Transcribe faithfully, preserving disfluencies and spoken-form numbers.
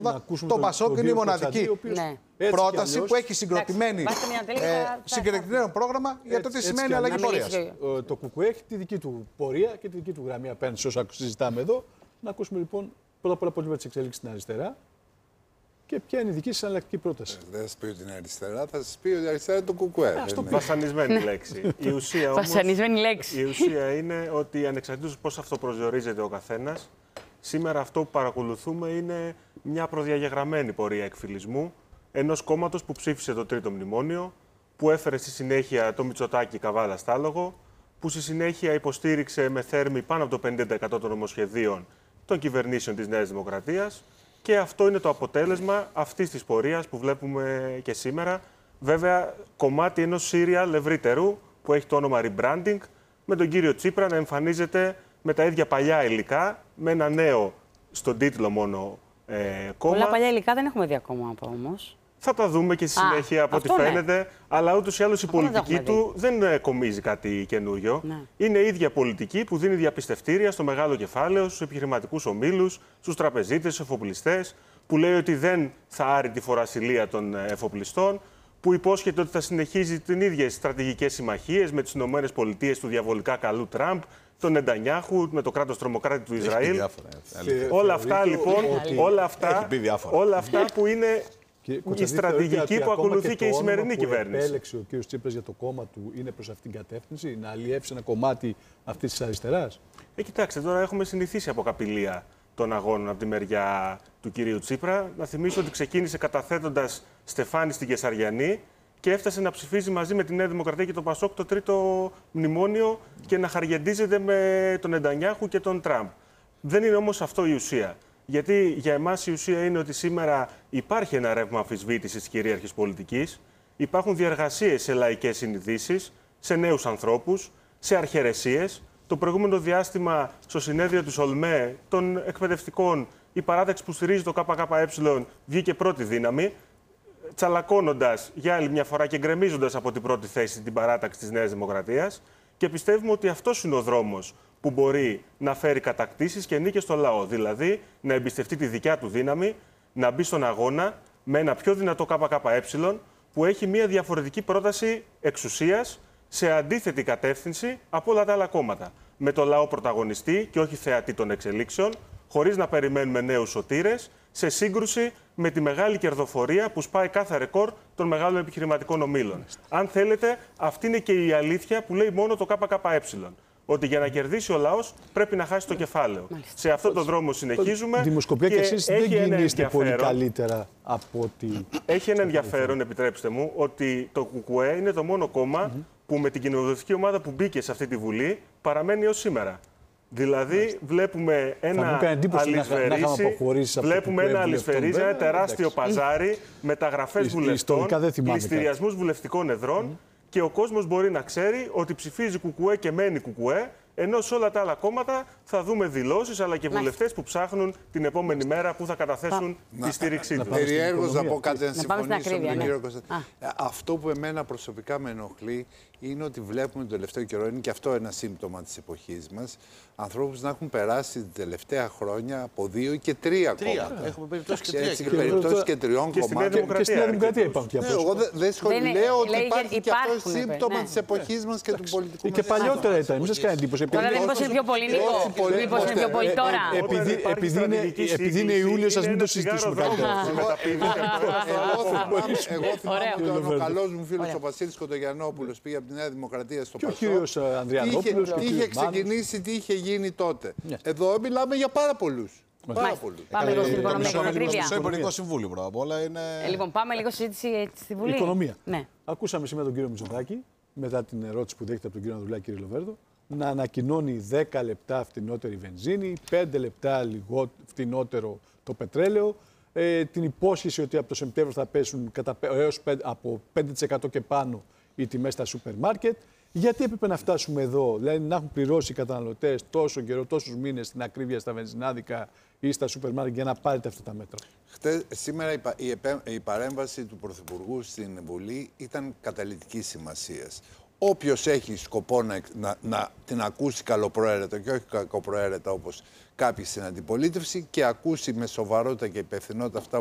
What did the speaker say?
Το Πασόκ είναι η μοναδική ναι. πρόταση που έχει συγκροτημένη ε, συγκεκριμένο πρόγραμμα για το τι σημαίνει αλλαγή πορείας. Το ΚΚΕ έχει τη δική του πορεία και τη δική του γραμμή απέναντι σε όσα συζητάμε εδώ. Να ακούσουμε λοιπόν πρώτα απ' όλα πώς βλέπετε τις εξελίξεις στην αριστερά και ποια είναι η δική σας εναλλακτική πρόταση. Δεν θα σας πει ότι είναι αριστερά, θα σας πει ότι αριστερά είναι το ΚΚΕ. Βασανισμένη λέξη. Η ουσία, όμως, Βασανισμένη λέξη. η ουσία είναι ότι ανεξαρτήτως πώς αυτοπροσδιορίζεται ο καθένας, σήμερα αυτό που παρακολουθούμε είναι μια προδιαγεγραμμένη πορεία εκφυλισμού ενός κόμματος που ψήφισε το τρίτο μνημόνιο, που έφερε στη συνέχεια το Μητσοτάκη Καβάλα στάλογο, που στη συνέχεια υποστήριξε με θέρμη πάνω από το πενήντα τοις εκατό των νομοσχεδίων των κυβερνήσεων της Νέας Δημοκρατίας. Και αυτό είναι το αποτέλεσμα αυτής της πορείας που βλέπουμε και σήμερα. Βέβαια, κομμάτι ενός serial ευρύτερου που έχει το όνομα rebranding, με τον κύριο Τσίπρα να εμφανίζεται με τα ίδια παλιά υλικά, με ένα νέο στον τίτλο μόνο ε, κόμμα. Πολλά παλιά υλικά δεν έχουμε δει ακόμα όμως. Θα τα δούμε και στη συνέχεια από ό,τι φαίνεται. Ναι. Αλλά ούτως ή άλλως η πολιτική του δεν κομίζει κάτι καινούριο. Ναι. Είναι η ίδια πολιτική που δίνει διαπιστευτήρια στο μεγάλο κεφάλαιο, στους επιχειρηματικούς ομίλους, στους τραπεζίτες, στους εφοπλιστές, που λέει ότι δεν θα άρει τη φορασιλία των εφοπλιστών, που υπόσχεται ότι θα συνεχίζει την ίδια στρατηγικές συμμαχίες με τις ΗΠΑ του διαβολικά καλού Τραμπ, τον Νετανιάχου, με το κράτος τρομοκράτη του Ισραήλ. Διάφορα, όλα αυτά λοιπόν, όλα αυτά, όλα αυτά που είναι η στρατηγική που ακολουθεί και η σημερινή κυβέρνηση. Η επέλεξε ο κ. Τσίπρας για το κόμμα του είναι προς αυτήν την κατεύθυνση, να αλλιεύσει ένα κομμάτι αυτής της αριστεράς. Ε, κοιτάξτε, τώρα έχουμε συνηθίσει από καπηλεία των αγώνων από τη μεριά του κυρίου Τσίπρα. Να θυμίσω ότι ξεκίνησε καταθέτοντας Στεφάνη στην Κεσαριανή και έφτασε να ψηφίζει μαζί με τη Νέα Δημοκρατία και τον Πασόκ το τρίτο μνημόνιο και να χαριεντίζεται με τον Νετανιάχου και τον Τραμπ. Δεν είναι όμως αυτό η ουσία. Γιατί για εμάς η ουσία είναι ότι σήμερα υπάρχει ένα ρεύμα αμφισβήτησης της κυρίαρχης πολιτικής, υπάρχουν διεργασίες σε λαϊκές συνειδήσεις, σε νέους ανθρώπους, σε αρχαιρεσίες. Το προηγούμενο διάστημα στο συνέδριο του ΣΟΛΜΕ των εκπαιδευτικών, η παράταξη που στηρίζει το ΚΚΕ βγήκε πρώτη δύναμη, τσαλακώνοντας για άλλη μια φορά και γκρεμίζοντας από την πρώτη θέση την παράταξη της Νέας Δημοκρατίας. Και πιστεύουμε ότι αυτός είναι ο δρόμος που μπορεί να φέρει κατακτήσεις και νίκες στο λαό. Δηλαδή, να εμπιστευτεί τη δικιά του δύναμη, να μπει στον αγώνα με ένα πιο δυνατό ΚΚΕ που έχει μια διαφορετική πρόταση εξουσίας σε αντίθετη κατεύθυνση από όλα τα άλλα κόμματα. Με το λαό πρωταγωνιστή και όχι θεατή των εξελίξεων, χωρίς να περιμένουμε νέους σωτήρες, σε σύγκρουση με τη μεγάλη κερδοφορία που σπάει κάθε ρεκόρ των μεγάλων επιχειρηματικών ομίλων. Αν θέλετε, αυτή είναι και η αλήθεια που λέει μόνο το ΚΚΕ. Ότι για να κερδίσει ο λαός πρέπει να χάσει το κεφάλαιο. Μάλιστα. Σε αυτό το δρόμο συνεχίζουμε. Δημοσκοπία και, και εσείς δεν κινείστε πολύ καλύτερα από ότι. Έχει ένα ενδιαφέρον, επιτρέψτε μου, ότι το ΚΚΕ είναι το μόνο κόμμα mm-hmm. που με την κοινοβουλευτική ομάδα που μπήκε σε αυτή τη Βουλή παραμένει ως σήμερα. Δηλαδή, Μάλιστα. βλέπουμε ένα αλυσφαιρίζι, βλέπουμε ένα αλυσφαιρίζι, ένα τεράστιο παζάρι, μεταγραφές βουλευτών, πληστηριασμούς βουλευτικών εδρών. Mm. Και ο κόσμος μπορεί να ξέρει ότι ψηφίζει ΚΚΕ και μένει ΚΚΕ, ενώ σε όλα τα άλλα κόμματα θα δούμε δηλώσεις αλλά και βουλευτές που ψάχνουν την επόμενη μέρα που θα καταθέσουν να, τη στήριξή τους. Περιέργως να πω κάτι, να συμφωνήσω με τον κύριο Κωνσταντίνο. Αυτό που εμένα προσωπικά με ενοχλεί είναι ότι βλέπουμε τον τελευταίο καιρό, είναι και αυτό ένα σύμπτωμα της εποχής μας, ανθρώπους να έχουν περάσει τα τελευταία χρόνια από δύο και τρία, τρία. κόμματα. Έχουμε περιπτώσεις και, και, και, περιπτώσεις και τριών κομμάτων. Και στη Νέα Δημοκρατία υπάρχουν και αυτό. Εγώ δεν λέω ότι υπάρχει και αυτό σύμπτωμα της εποχής μας και του πολιτικού μας. Και παλιότερα ήταν, μην σας κάνει εντύπωση. Τώρα δεν μήπως είναι πιο πολύ, Νίκο. Μήπως είναι πιο πολύ τώρα. Επειδή είναι Ιούλιος, ας μην το συζητήσουμε καλύτερα. Εγώ θυμάμαι ότι ο καλός μου φίλος ο Βασίλης Κοντογιαννόπουλος πήγε από τη Νέα Δημοκρατία στο Πασόκ. Και ο κύριος Ανδριανόπουλος. Είχε ξεκινήσει, τι είχε γίνει τότε. Εδώ μιλάμε για πάρα πολλούς. Πάρα πολλούς. Πάμε λίγο στην οικονομία και την ακρίβεια. Στο Υπουργικό Συμβούλιο πρώτα απ' όλα είναι. Λοιπόν, πάμε λίγο συζήτηση στη Βουλή. Οικονομία. Ακούσαμε σήμερα τον κύριο Μητσοτάκη, μετά την ερώτηση που δέχεται από τον κύριο Ανδρουλάκη, κύριε Λοβέρδο, να ανακοινώνει δέκα λεπτά φτηνότερη βενζίνη, πέντε λεπτά φτηνότερο το πετρέλαιο, ε, την υπόσχεση ότι από το Σεπτέμβριο θα πέσουν κατά, έως από πέντε τοις εκατό και πάνω οι τιμές στα σούπερ μάρκετ. Γιατί έπρεπε να φτάσουμε εδώ, δηλαδή να έχουν πληρώσει οι καταναλωτές τόσο καιρό, τόσους μήνες την ακρίβεια στα βενζινάδικα ή στα σούπερ μάρκετ για να πάρετε αυτά τα μέτρα? Χτες, σήμερα η, η, η παρέμβαση του Πρωθυπουργού στην Βουλή ήταν καταλυτικής σημασίας. όποιος έχει σκοπό να, να, να την ακούσει καλοπροαίρετα και όχι κακοπροαίρετα όπως κάποιοι στην αντιπολίτευση και ακούσει με σοβαρότητα και υπευθυνότητα αυτά